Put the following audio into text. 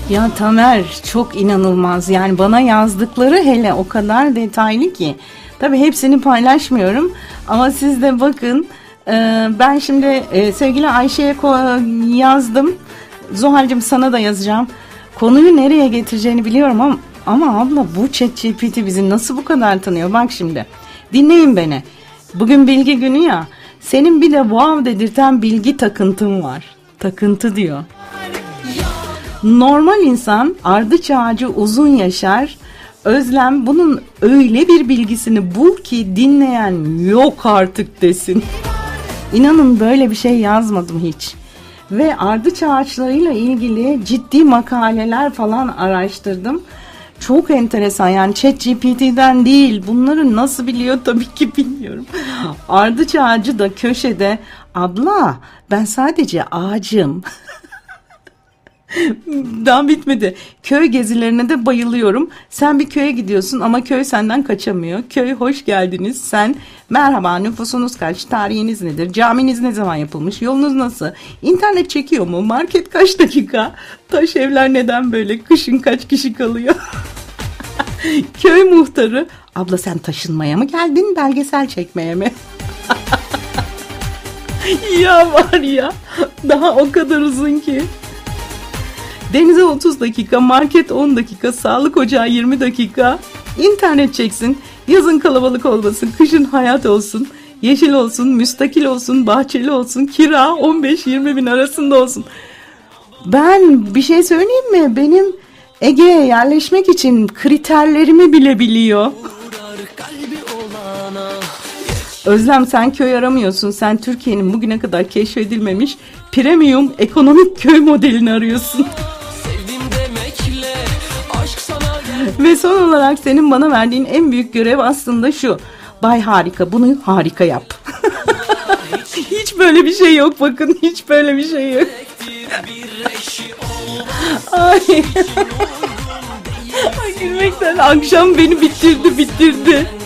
Ya Tamer çok inanılmaz, yani bana yazdıkları hele o kadar detaylı ki. Tabii hepsini paylaşmıyorum ama siz de bakın. Ben şimdi sevgili Ayşe'ye yazdım. Zuhal'cığım sana da yazacağım. Konuyu nereye getireceğini biliyorum ama abla bu ChatGPT bizi nasıl bu kadar tanıyor? Bak şimdi dinleyin beni. Bugün bilgi günü ya. Senin bir de wow dedirten bilgi takıntın var. Takıntı diyor. Normal insan ardıç ağacı uzun yaşar. Özlem bunun öyle bir bilgisini bul ki dinleyen yok artık desin. İnanın böyle bir şey yazmadım hiç. Ve ardıç ağaçlarıyla ilgili ciddi makaleler falan araştırdım. Çok enteresan, yani ChatGPT'den değil, bunları nasıl biliyor tabii ki bilmiyorum. Ardıç ağacı da köşede, abla ben sadece ağacım. Daha bitmedi. Köy gezilerine de bayılıyorum. Sen bir köye gidiyorsun ama köy senden kaçamıyor. Köy hoş geldiniz. Sen merhaba, nüfusunuz kaç, tarihiniz nedir, caminiz ne zaman yapılmış, yolunuz nasıl, internet çekiyor mu, market kaç dakika, taş evler neden böyle, kışın kaç kişi kalıyor. Köy muhtarı, abla sen taşınmaya mı geldin, belgesel çekmeye mi? Ya var ya, daha o kadar uzun ki. Denize 30 dakika, market 10 dakika, sağlık ocağı 20 dakika, internet çeksin, yazın kalabalık olmasın, kışın hayat olsun, yeşil olsun, müstakil olsun, bahçeli olsun, kira 15-20 bin arasında olsun. Ben bir şey söyleyeyim mi? Benim Ege'ye yerleşmek için kriterlerimi bile biliyor. Özlem sen köy aramıyorsun, sen Türkiye'nin bugüne kadar keşfedilmemiş premium ekonomik köy modelini arıyorsun. Ve son olarak senin bana verdiğin en büyük görev aslında şu: Bay Harika, bunu harika yap. Hiç böyle bir şey yok, bakın hiç böyle bir şey yok. Ay. Ay, gülmekten akşam beni bitirdi.